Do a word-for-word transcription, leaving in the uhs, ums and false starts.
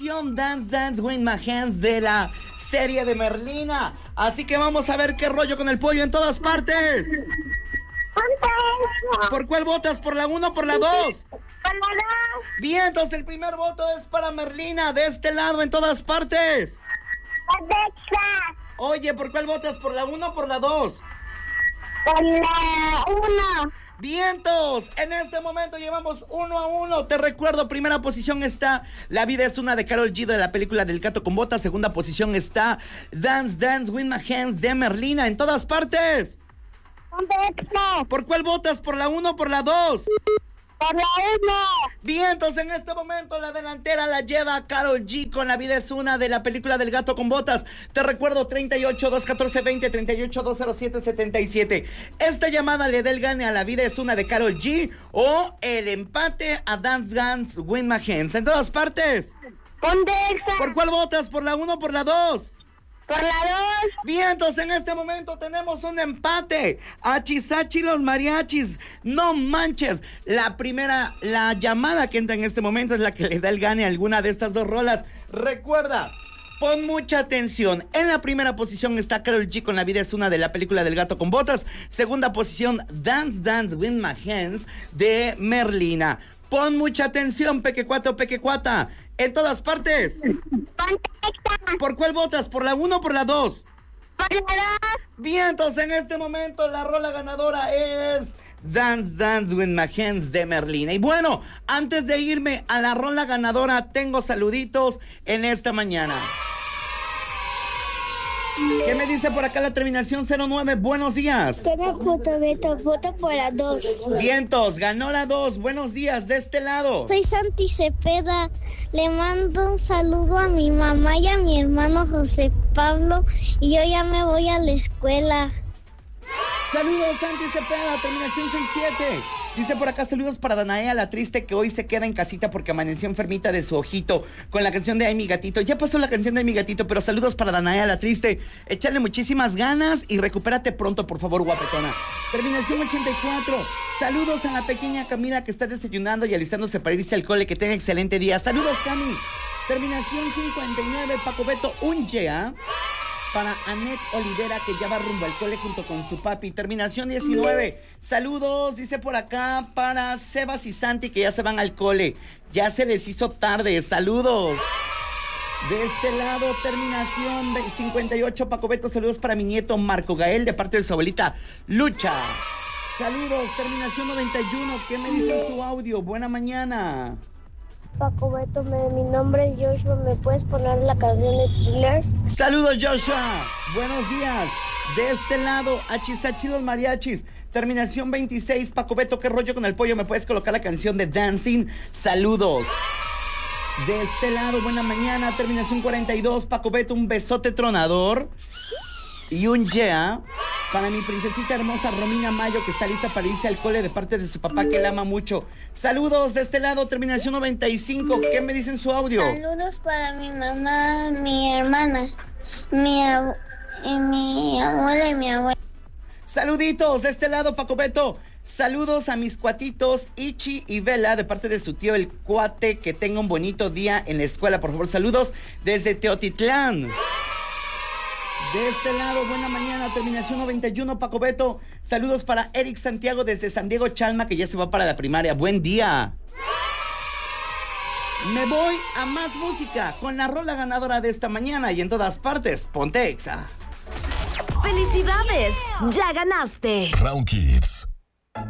Dance Dance with My Hands de la serie de Merlina. Así que vamos a ver qué rollo con el pollo en todas partes. ¿Por cuál votas? ¿Por la uno o por la dos? Por la dos. Bien, entonces el primer voto es para Merlina, de este lado en todas partes. Por Texas. Oye, ¿por cuál votas? ¿Por la uno o por la dos? Por la uno. Vientos, en este momento llevamos uno a uno. Te recuerdo, primera posición está La vida es una de Karol G de la película del gato con botas. Segunda posición está Dance Dance with My Hands de Merlina en todas partes. Por Texas. ¿Por cuál votas? ¿Por la uno o por la dos? Por la uno. Vientos, en este momento la delantera la lleva Karol G con La vida es una de la película del gato con botas. Te recuerdo, treinta y ocho, dos catorce, veinte, treinta y ocho, dos cero siete, setenta y siete. Esta llamada le da el gane a La vida es una de Karol G o el empate a Dance Dance with My Hands. En todas partes. Por Texas. ¿Por cuál votas? ¿Por la uno o por la dos? Por la dos. Vientos, en este momento tenemos un empate. Achisachi los mariachis. No manches. La primera, la llamada que entra en este momento es la que le da el gane a alguna de estas dos rolas. Recuerda, pon mucha atención. En la primera posición está Karol G con La vida es una de la película del gato con botas. Segunda posición, Dance Dance with My Hands de Merlina. Pon mucha atención, pequecuato, pequecuata. En todas partes. Por Texas. ¿Por cuál votas? ¿Por la uno o por la dos? Por la dos. Vientos, en este momento la rola ganadora es Dance Dance with My Hands de Merlina. Y bueno, antes de irme a la rola ganadora, tengo saluditos en esta mañana. ¿Qué me dice por acá la terminación cero nueve? Buenos días. Tengo foto, Beto. Voto por la dos. Vientos, ganó la dos. Buenos días, de este lado. Soy Santi Cepeda. Le mando un saludo a mi mamá y a mi hermano José Pablo. Y yo ya me voy a la escuela. Saludos, Santi Cepeda, terminación seis siete. Dice por acá, saludos para Danaea, la triste que hoy se queda en casita porque amaneció enfermita de su ojito con la canción de Ay, mi gatito. Ya pasó la canción de Ay, mi gatito, pero saludos para Danaea, la triste. Échale muchísimas ganas y recupérate pronto, por favor, guapetona. Terminación ochenta y cuatro. Saludos a la pequeña Camila que está desayunando y alistándose para irse al cole. Que tenga excelente día. Saludos, Cami. Terminación cincuenta y nueve. Paco Beto, un yeah para Anet Olivera, que ya va rumbo al cole junto con su papi. Terminación diecinueve. Saludos, dice por acá, para Sebas y Santi, que ya se van al cole. Ya se les hizo tarde. Saludos. De este lado, terminación cincuenta y ocho. Paco Beto, saludos para mi nieto Marco Gael, de parte de su abuelita Lucha. Saludos, terminación noventa y uno. ¿Qué me dice su audio? Buena mañana. Paco Beto, me, mi nombre es Joshua. ¿Me puedes poner la canción de Thriller? Saludos, Joshua. Buenos días. De este lado, Achisachi los mariachis. Terminación veintiséis. Paco Beto, ¿qué rollo con el pollo? ¿Me puedes colocar la canción de Dancing? Saludos. De este lado, buena mañana. Terminación cuarenta y dos. Paco Beto, un besote tronador. Y un yeah para mi princesita hermosa Romina Mayo, que está lista para irse al cole de parte de su papá, que la ama mucho. Saludos de este lado, terminación noventa y cinco. ¿Qué me dicen su audio? Saludos para mi mamá, mi hermana, mi, abu- y mi abuela y mi abuela. Saluditos de este lado, Paco Beto. Saludos a mis cuatitos Ichi y Vela, de parte de su tío el cuate. Que tenga un bonito día en la escuela, por favor. Saludos desde Teotitlán. De este lado, buena mañana, terminación noventa y uno, Paco Beto. Saludos para Eric Santiago desde San Diego Chalma, que ya se va para la primaria. Buen día. Me voy a más música con la rola ganadora de esta mañana y en todas partes, ponte Exa. ¡Felicidades! ¡Ya ganaste! Round Kids.